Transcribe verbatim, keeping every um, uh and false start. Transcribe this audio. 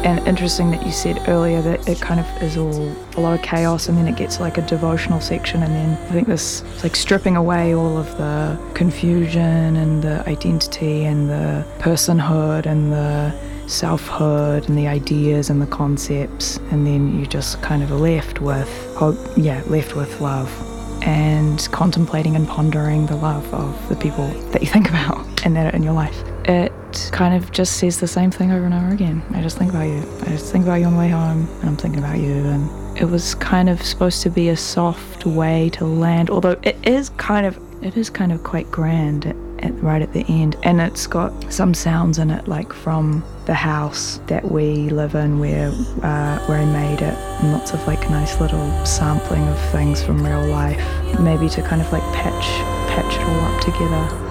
And interesting that you said earlier that it kind of is all a lot of chaos, and then it gets like a devotional section, and then I think this is like stripping away all of the confusion and the identity and the personhood and the selfhood and the ideas and the concepts, and then you just kind of left with hope, yeah, left with love and contemplating and pondering the love of the people that you think about and that are in your life. It kind of just says the same thing over and over again. I just think about you. I just think about you on the way home, and I'm thinking about you. And it was kind of supposed to be a soft way to land, although it is kind of it is kind of quite grand at, at right at the end, and it's got some sounds in it, like from the house that we live in, where uh, where I made it, and lots of like nice little sampling of things from real life, maybe to kind of like patch patch it all up together.